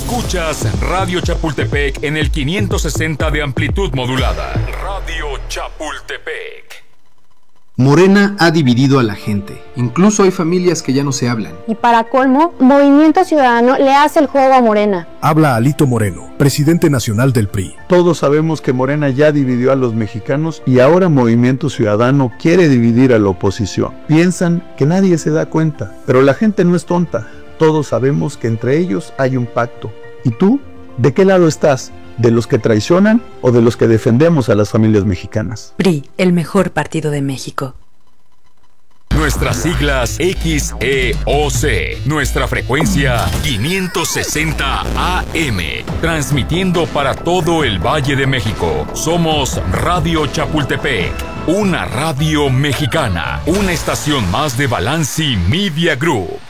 Escuchas Radio Chapultepec en el 560 de amplitud modulada. Radio Chapultepec. Morena ha dividido a la gente. Incluso hay familias que ya no se hablan. Y para colmo, Movimiento Ciudadano le hace el juego a Morena. Habla Alito Moreno, presidente nacional del PRI. Todos sabemos que Morena ya dividió a los mexicanos y ahora Movimiento Ciudadano quiere dividir a la oposición. Piensan que nadie se da cuenta, pero la gente no es tonta. Todos sabemos que entre ellos hay un pacto. ¿Y tú? ¿De qué lado estás? ¿De los que traicionan o de los que defendemos a las familias mexicanas? PRI, el mejor partido de México. Nuestras siglas XEOC. Nuestra frecuencia 560 AM. Transmitiendo para todo el Valle de México. Somos Radio Chapultepec. Una radio mexicana. Una estación más de Balanci Media Group.